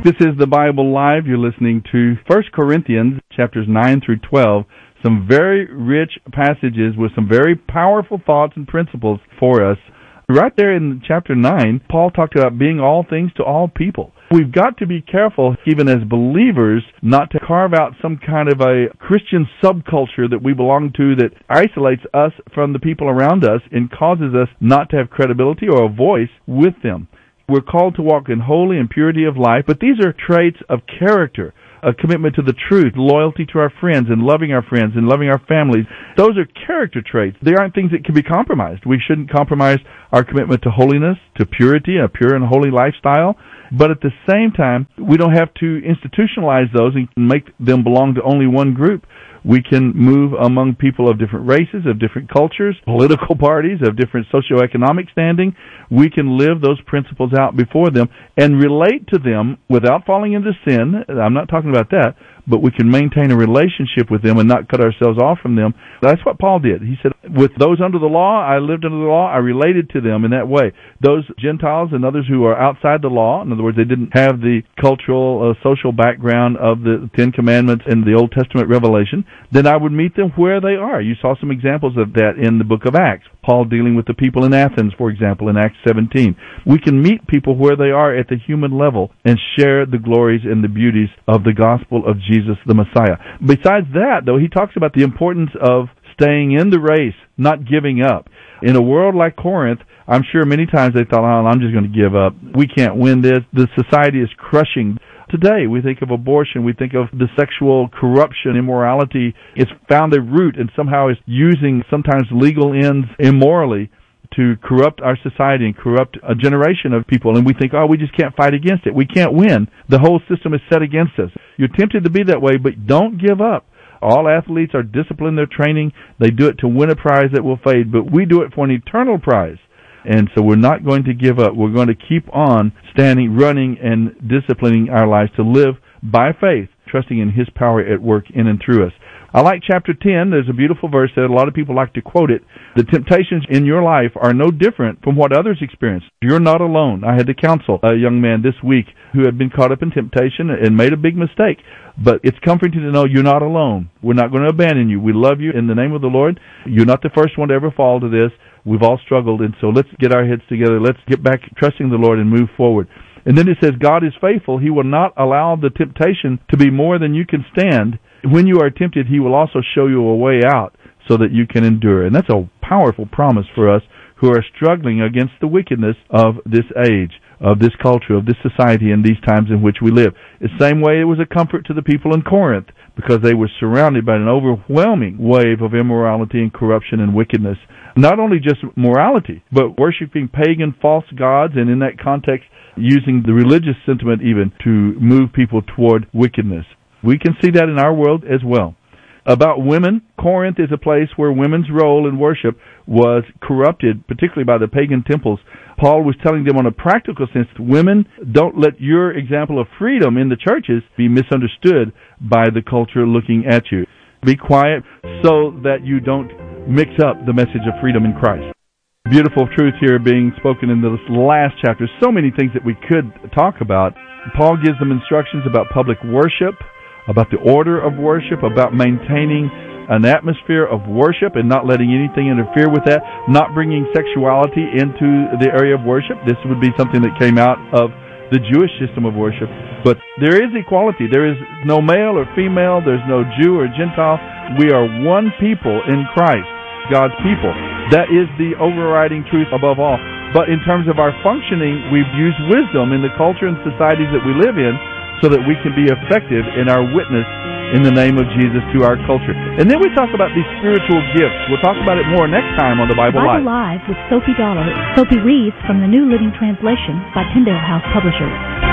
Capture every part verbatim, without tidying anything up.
This is the Bible Live. You're listening to First Corinthians chapters nine through twelve. Some very rich passages with some very powerful thoughts and principles for us. Right there in chapter nine, Paul talked about being all things to all people. We've got to be careful, even as believers, not to carve out some kind of a Christian subculture that we belong to that isolates us from the people around us and causes us not to have credibility or a voice with them. We're called to walk in holy and purity of life, but these are traits of character, a commitment to the truth, loyalty to our friends, and loving our friends, and loving our families. Those are character traits. They aren't things that can be compromised. We shouldn't compromise our commitment to holiness, to purity, a pure and holy lifestyle. But at the same time, we don't have to institutionalize those and make them belong to only one group. We can move among people of different races, of different cultures, political parties, of different socioeconomic standing. We can live those principles out before them and relate to them without falling into sin. I'm not talking about that, but we can maintain a relationship with them and not cut ourselves off from them. That's what Paul did. He said, with those under the law, I lived under the law, I related to them in that way. Those Gentiles and others who are outside the law, in other words, they didn't have the cultural, uh, social background of the Ten Commandments and the Old Testament revelation, then I would meet them where they are. You saw some examples of that in the book of Acts. Paul dealing with the people in Athens, for example, in Acts seventeen. We can meet people where they are at the human level and share the glories and the beauties of the gospel of Jesus the Messiah. Besides that, though, he talks about the importance of staying in the race, not giving up. In a world like Corinth, I'm sure many times they thought, oh, I'm just going to give up. We can't win this. The society is crushing. Today, we think of abortion, we think of the sexual corruption, immorality. It's found a root and somehow is using sometimes legal ends immorally to corrupt our society and corrupt a generation of people. And we think, oh, we just can't fight against it. We can't win. The whole system is set against us. You're tempted to be that way, but don't give up. All athletes are disciplined in their training. They do it to win a prize that will fade, but we do it for an eternal prize. And so we're not going to give up. We're going to keep on standing, running, and disciplining our lives to live by faith, trusting in His power at work in and through us. I like chapter ten. There's a beautiful verse that a lot of people like to quote it. The temptations in your life are no different from what others experience. You're not alone. I had to counsel a young man this week who had been caught up in temptation and made a big mistake. But it's comforting to know you're not alone. We're not going to abandon you. We love you in the name of the Lord. You're not the first one to ever fall to this. We've all struggled, and so let's get our heads together. Let's get back trusting the Lord and move forward. And then it says, God is faithful. He will not allow the temptation to be more than you can stand. When you are tempted, He will also show you a way out so that you can endure. And that's a powerful promise for us who are struggling against the wickedness of this age, of this culture, of this society, in these times in which we live. The same way it was a comfort to the people in Corinth, because they were surrounded by an overwhelming wave of immorality and corruption and wickedness. Not only just morality, but worshiping pagan false gods, and in that context, using the religious sentiment even to move people toward wickedness. We can see that in our world as well. About women, Corinth is a place where women's role in worship was corrupted, particularly by the pagan temples. Paul was telling them on a practical sense, women, don't let your example of freedom in the churches be misunderstood by the culture looking at you. Be quiet so that you don't mix up the message of freedom in Christ. Beautiful truth here being spoken in this last chapter. So many things that we could talk about. Paul gives them instructions about public worship, about the order of worship, about maintaining an atmosphere of worship and not letting anything interfere with that, not bringing sexuality into the area of worship. This would be something that came out of the Jewish system of worship. But there is equality. There is no male or female. There's no Jew or Gentile. We are one people in Christ, God's people. That is the overriding truth above all. But in terms of our functioning, we've used wisdom in the culture and societies that we live in so that we can be effective in our witness in the name of Jesus to our culture. And then we talk about these spiritual gifts. We'll talk about it more next time on The Bible, Bible Live. Live with Sophie Dollar. Sophie reads from the New Living Translation by Tyndale House Publishers.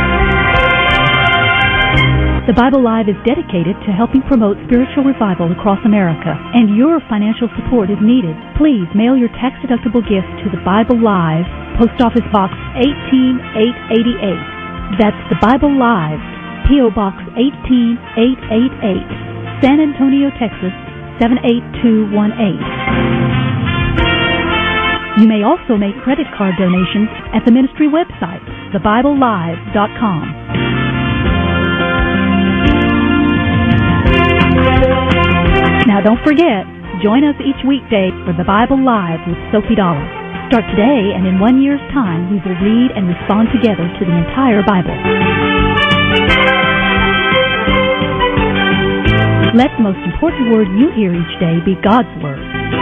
The Bible Live is dedicated to helping promote spiritual revival across America, and your financial support is needed. Please mail your tax-deductible gifts to The Bible Live, Post Office Box eighteen eight eighty-eight. That's The Bible Live, P O. Box eighteen eight eighty-eight, San Antonio, Texas seven eight two one eight. You may also make credit card donations at the ministry website, the bible live dot com. Now don't forget, join us each weekday for the Bible Live with Sophie Dollar. Start today, and in one year's time, we will read and respond together to the entire Bible. Let the most important word you hear each day be God's Word.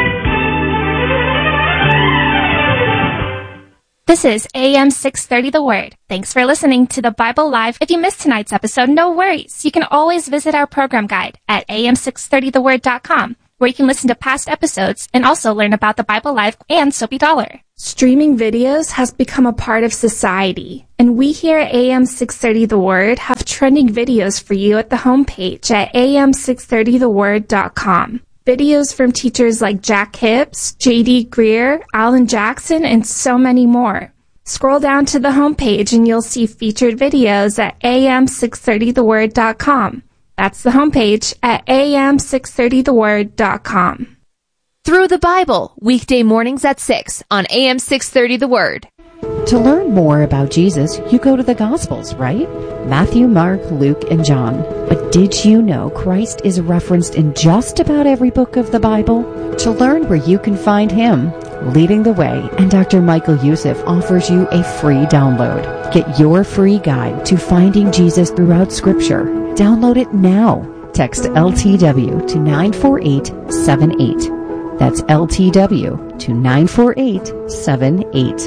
This is A M six thirty The Word. Thanks for listening to the Bible Live. If you missed tonight's episode, no worries. You can always visit our program guide at A M six thirty the word dot com, where you can listen to past episodes and also learn about the Bible Live and Soapy Dollar. Streaming videos has become a part of society, and we here at A M six thirty The Word have trending videos for you at the homepage at A M six thirty the word dot com. Videos from teachers like Jack Hibbs, J D Greer, Alan Jackson, and so many more. Scroll down to the homepage and you'll see featured videos at A M six thirty the word dot com. That's the homepage at A M six thirty the word dot com. Through the Bible, weekday mornings at six on A M six thirty The Word. To learn more about Jesus, you go to the Gospels, right? Matthew, Mark, Luke, and John. But did you know Christ is referenced in just about every book of the Bible? To learn where you can find Him, Leading the Way, and Doctor Michael Youssef offers you a free download. Get your free guide to finding Jesus throughout Scripture. Download it now. Text L T W to nine four eight seven eight. That's L T W to nine four eight seven eight.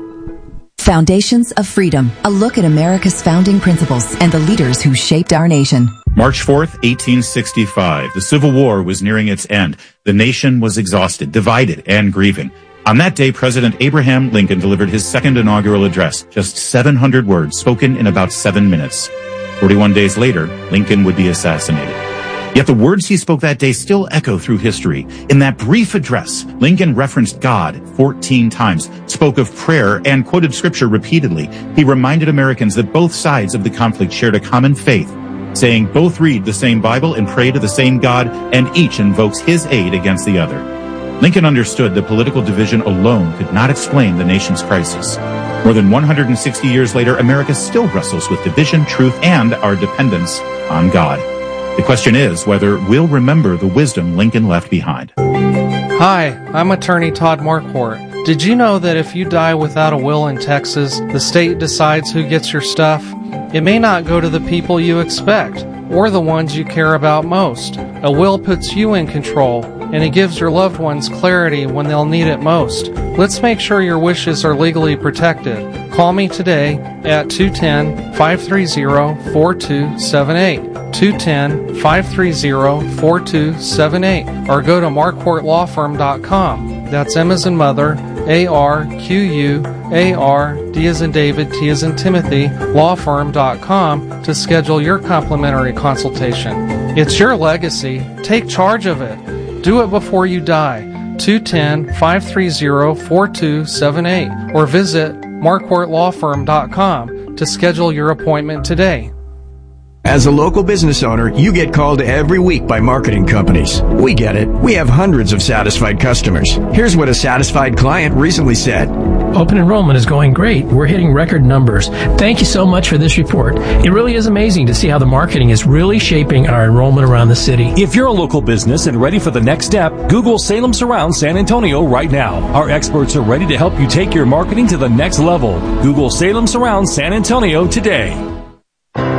Foundations of Freedom, a look at America's founding principles and the leaders who shaped our nation. March fourth, eighteen sixty-five. The Civil War was nearing its end. The nation was exhausted, divided, and grieving. On that day, President Abraham Lincoln delivered his second inaugural address, just seven hundred words spoken in about seven minutes. forty-one days later, Lincoln would be assassinated. Yet the words he spoke that day still echo through history. In that brief address, Lincoln referenced God fourteen times, spoke of prayer, and quoted scripture repeatedly. He reminded Americans that both sides of the conflict shared a common faith, saying both read the same Bible and pray to the same God, and each invokes His aid against the other. Lincoln understood that political division alone could not explain the nation's crisis. More than one hundred sixty years later, America still wrestles with division, truth, and our dependence on God. The question is whether we'll remember the wisdom Lincoln left behind. Hi, I'm attorney Todd Marquardt. Did you know that if you die without a will in Texas, the state decides who gets your stuff? It may not go to the people you expect, or the ones you care about most. A will puts you in control, and it gives your loved ones clarity when they'll need it most. Let's make sure your wishes are legally protected. Call me today at two one zero, five three zero, four two seven eight. two one zero, five three zero, four two seven eight, or go to marquardt law firm dot com. That's M as in mother, A R Q U A R, D as in David, T as in Timothy, law firm dot com to schedule your complimentary consultation. It's your legacy. Take charge of it. Do it before you die. two one zero, five three zero, four two seven eight, or visit marquardt law firm dot com to schedule your appointment today. As a local business owner, you get called every week by marketing companies. We get it. We have hundreds of satisfied customers. Here's what a satisfied client recently said. Open enrollment is going great. We're hitting record numbers. Thank you so much for this report. It really is amazing to see how the marketing is really shaping our enrollment around the city. If you're a local business and ready for the next step, Google Salem Surround San Antonio right now. Our experts are ready to help you take your marketing to the next level. Google Salem Surround San Antonio today.